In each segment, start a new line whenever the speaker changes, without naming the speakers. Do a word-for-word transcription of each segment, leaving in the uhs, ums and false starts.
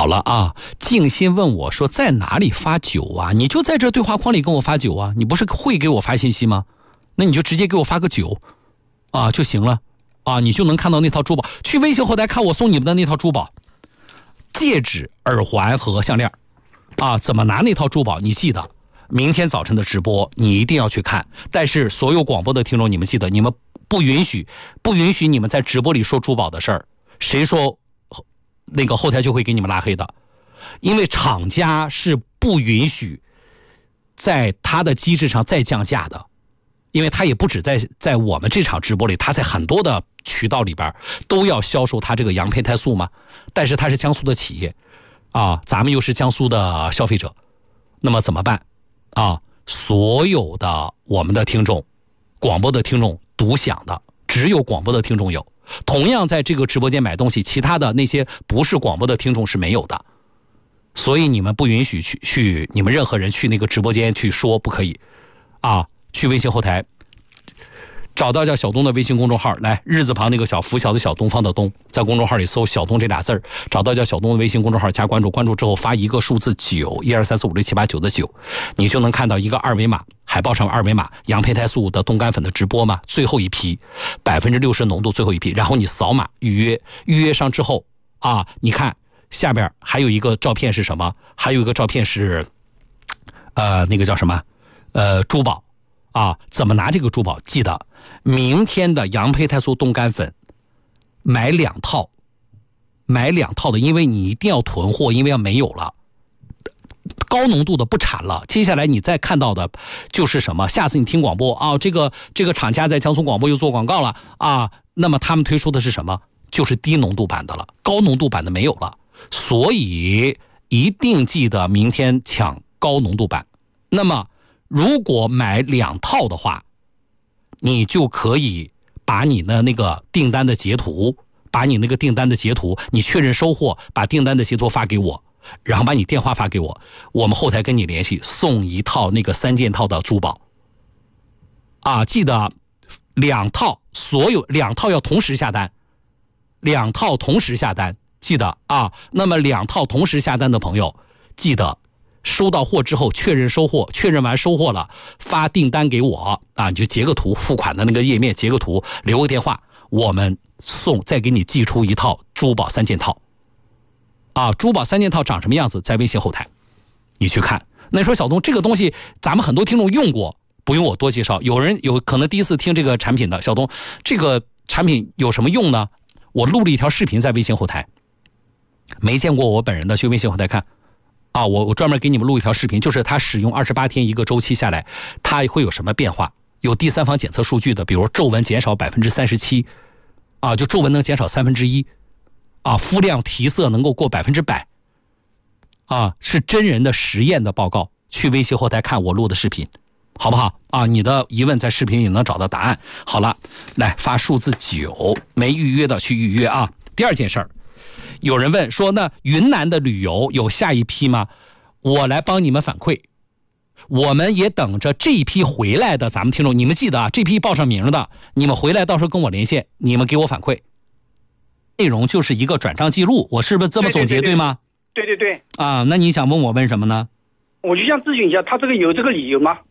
了啊，静心问我说在哪里发九啊？你就在这对话框里跟我发九啊，你不是会给我发信息吗？那你就直接给我发个九啊就行了啊，你就能看到那套珠宝。去微信后台看我送你们的那套珠宝，戒指、耳环和项链啊，怎么拿那套珠宝？你记得明天早晨的直播你一定要去看。但是所有广播的听众，你们记得，你们不允许不允许你们在直播里说珠宝的事儿，谁说那个后台就会给你们拉黑的，因为厂家是不允许在他的机制上再降价的，因为他也不止在在我们这场直播里，他在很多的渠道里边都要销售他这个洋胚胎素嘛。但是他是江苏的企业啊，咱们又是江苏的消费者，那么怎么办啊？所有的我们的听众，广播的听众独享的，只有广播的听众有。同样在这个直播间买东西，其他的那些不是广播的听众是没有的，所以你们不允许去去你们任何人去那个直播间去说，不可以啊！去微信后台找到叫小东的微信公众号，来日字旁那个小拂晓的小东方的东，在公众号里搜小东这俩字儿，找到叫小东的微信公众号加关注，关注之后发一个数字九，一二三四五六七八九的九，你就能看到一个二维码，海报上二维码，洋胚胎素的冻干粉的直播嘛，最后一批百分之六十浓度最后一批，然后你扫码预约，预约上之后啊，你看下边还有一个照片是什么？还有一个照片是呃那个叫什么呃珠宝啊，怎么拿这个珠宝？记得明天的洋胚胎素冻干粉买两套，买两套的，因为你一定要囤货，因为要没有了，高浓度的不产了。接下来你再看到的就是什么？下次你听广播啊，这个这个厂家在江苏广播又做广告了啊，那么他们推出的是什么？就是低浓度版的了，高浓度版的没有了。所以一定记得明天抢高浓度版。那么如果买两套的话，你就可以把你的那个订单的截图，把你那个订单的截图，你确认收货，把订单的截图发给我，然后把你电话发给我，我们后台跟你联系，送一套那个三件套的珠宝。啊，记得两套，所有两套要同时下单，两套同时下单，记得啊。那么两套同时下单的朋友，记得收到货之后确认收货，确认完收货了发订单给我啊，你就截个图，付款的那个页面截个图，留个电话，我们送再给你寄出一套珠宝三件套。啊，珠宝三件套长什么样子，在微信后台你去看。那你说小东这个东西咱们很多听众用过，不用我多介绍，有人有可能第一次听这个产品的，小东这个产品有什么用呢？我录了一条视频在微信后台，没见过我本人的去微信后台看啊，我我专门给你们录一条视频，就是它使用二十八天一个周期下来，它会有什么变化？有第三方检测数据的，比如皱纹减少百分之三十七，啊，就皱纹能减少三分之一，啊，肤亮提色能够过百分之百，啊，是真人的实验的报告。去微信后台看我录的视频，好不好？啊，你的疑问在视频里能找到答案。好了，来发数字九，没预约的去预约啊。第二件事儿。有人问说，那云南的旅游有下一批吗？我来帮你们反馈，我们也等着这一批回来的咱们听众，你们记得啊，这批报上名的，你们回来到时候跟我连线，你们给我反馈。内容就是一个转账记录，我是不是这么总结？ 对, 对, 对, 对吗？
对对对。
啊，那你想问我问什么呢？
我就想咨询一下，他这个有这个理由吗？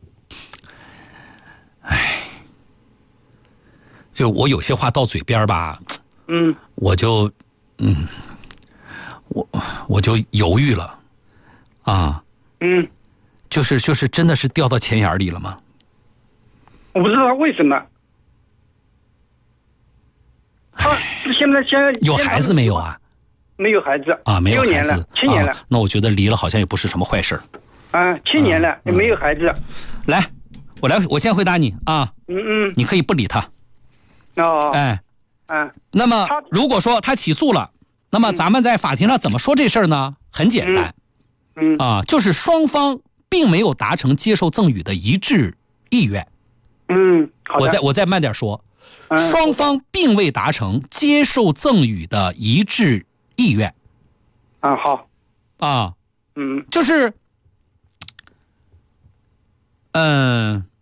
哎，就我有些话到嘴边吧，
嗯，
我就嗯。我我就犹豫了，啊，
嗯，
就是就是真的是掉到钱眼里了吗？
我不知道为什么。他现在现在
有孩子没有啊？
没有孩子
啊，没有孩子，
六年了，七年了、
啊。那我觉得离了好像也不是什么坏事。
啊，七年了、嗯、也没有孩子。
来，我来，我先回答你啊。
嗯嗯。
你可以不理他。
哦。
哎。
嗯。
那么如果说他起诉了。那么咱们在法庭上怎么说这事儿呢？很简单，
嗯
啊，就是双方并没有达成接受赠与的一致意愿。
嗯，好的。
我再我再慢点说，
嗯、
双方并未达成接受赠与的一致意愿。
啊，好。
啊，
嗯，
就是，嗯、呃，